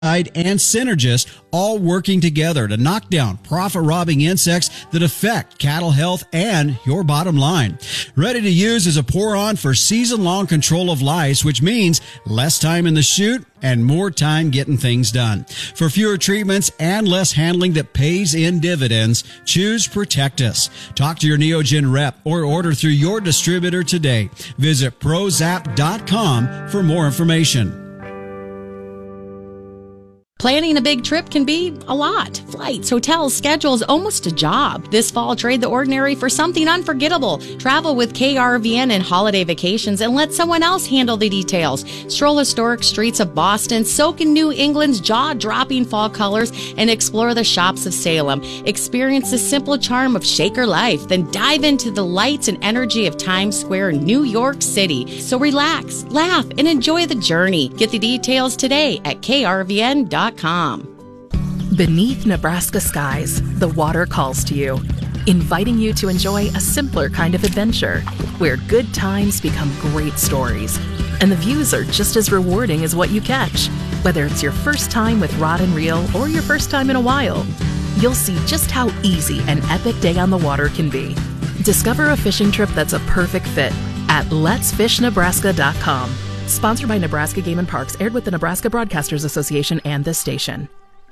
and Synergist, all working together to knock down profit-robbing insects that affect cattle health and your bottom line. Ready to use as a pour-on for season-long control of lice, which means less time in the chute and more time getting things done. For fewer treatments and less handling that pays in dividends, choose Protectus. Talk to your Neogen rep or order through your distributor today. Visit Prozap.com for more information. Planning a big trip can be a lot. Flights, hotels, schedules, almost a job. This fall, trade the ordinary for something unforgettable. Travel with KRVN and holiday vacations and let someone else handle the details. Stroll historic streets of Boston, soak in New England's jaw-dropping fall colors, and explore the shops of Salem. Experience the simple charm of Shaker life, then dive into the lights and energy of Times Square, New York City. So relax, laugh, and enjoy the journey. Get the details today at krvn.com. Beneath Nebraska skies, the water calls to you, inviting you to enjoy a simpler kind of adventure where good times become great stories. And the views are just as rewarding as what you catch. Whether it's your first time with rod and reel or your first time in a while, you'll see just how easy an epic day on the water can be. Discover a fishing trip that's a perfect fit at letsfishnebraska.com. Sponsored by Nebraska Game and Parks, aired with the Nebraska Broadcasters Association and this station.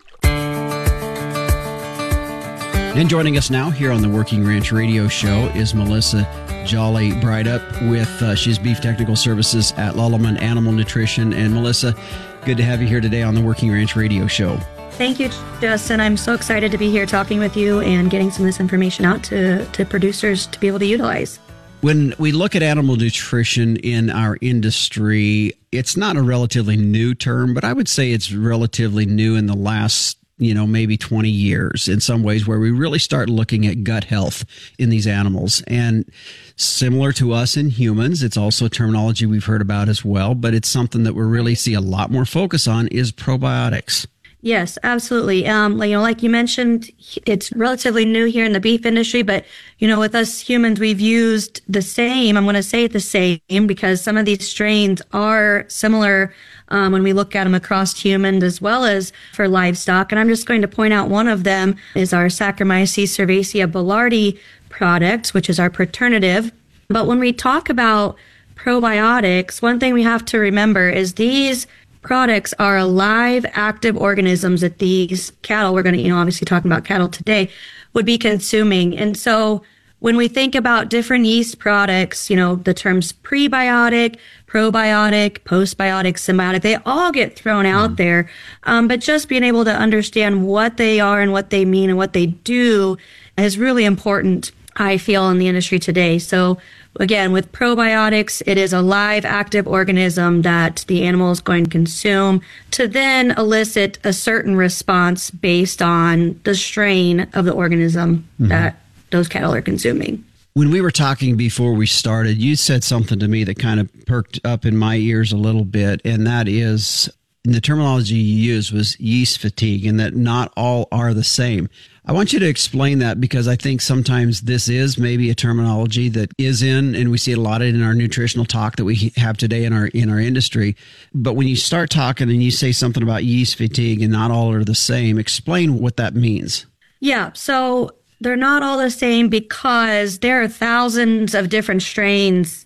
And joining us now here on the Working Ranch Radio Show is Melissa Jolly Breidup with she's Beef Technical Services at Lallemand Animal Nutrition. And Melissa, good to have you here today on the Working Ranch Radio Show. Thank you, Justin. I'm so excited to be here talking with you and getting some of this information out to producers to be able to utilize. When we look at animal nutrition in our industry, it's not a relatively new term, but I would say it's relatively new in the last, maybe 20 years in some ways, where we really start looking at gut health in these animals. And similar to us in humans, it's also a terminology we've heard about as well, but it's something that we really see a lot more focus on is probiotics. Yes, absolutely. Like you mentioned, it's relatively new here in the beef industry, but, with us humans, we've used the same, I'm going to say the same, because some of these strains are similar when we look at them across humans as well as for livestock. And I'm just going to point out one of them is our Saccharomyces cerevisiae boulardii product, which is our Proternative. But when we talk about probiotics, one thing we have to remember is these products are alive, active organisms that these cattle, we're going to, obviously talking about cattle today, would be consuming. And so when we think about different yeast products, the terms prebiotic, probiotic, postbiotic, symbiotic, they all get thrown out there. But just being able to understand what they are and what they mean and what they do is really important, I feel, in the industry today. So again, with probiotics, it is a live, active organism that the animal is going to consume to then elicit a certain response based on the strain of the organism that those cattle are consuming. When we were talking before we started, you said something to me that kind of perked up in my ears a little bit, and that is, the terminology you used was yeast fatigue, and that not all are the same. I want you to explain that, because I think sometimes this is maybe a terminology that is in, and we see it a lot in our nutritional talk that we have today in our industry. But when you start talking and you say something about yeast fatigue and not all are the same, explain what that means. Yeah, so they're not all the same because there are thousands of different strains.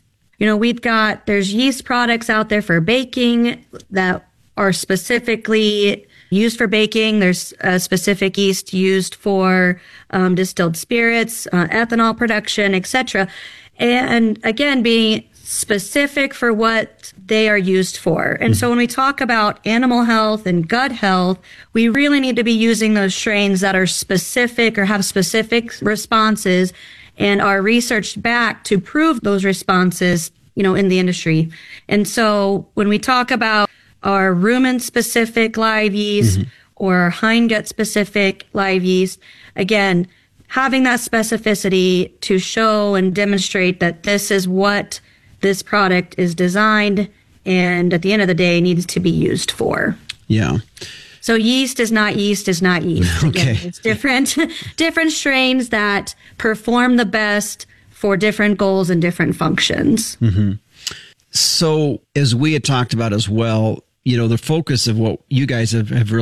There's yeast products out there for baking that are specifically used for baking. There's a specific yeast used for distilled spirits, ethanol production, etc. And again, being specific for what they are used for. And so when we talk about animal health and gut health, we really need to be using those strains that are specific or have specific responses and are researched back to prove those responses, in the industry. And so when we talk about our rumen-specific live yeast or hindgut-specific live yeast, again, having that specificity to show and demonstrate that this is what this product is designed and at the end of the day needs to be used for. Yeah. So yeast is not yeast is not yeast. Again, Okay. It's different strains that perform the best for different goals and different functions. So as we had talked about as well, the focus of what you guys have really